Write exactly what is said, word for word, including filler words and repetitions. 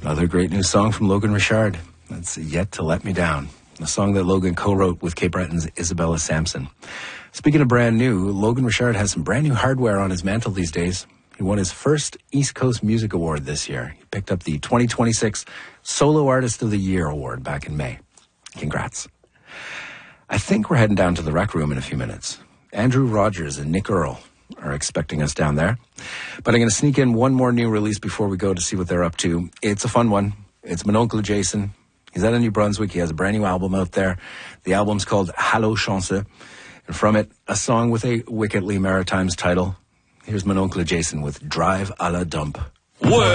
Another great new song from Logan Richard. That's Yet to Let Me Down, a song that Logan co-wrote with Cape Breton's Isabella Sampson. Speaking of brand new, Logan Richard has some brand new hardware on his mantle these days. He won his first East Coast Music Award this year. He picked up the twenty twenty-six Solo Artist of the Year award back in May. Congrats. I think we're heading down to the rec room in a few minutes. Andrew Rogers and Nick Earl are expecting us down there. But I'm going to sneak in one more new release before we go to see what they're up to. It's a fun one. It's Mononcle Jason. He's out of New Brunswick. He has a brand new album out there. The album's called Hallo Chance. And from it, a song with a wickedly Maritimes title. Here's Mononcle Jason with Drive a la Dump. Word.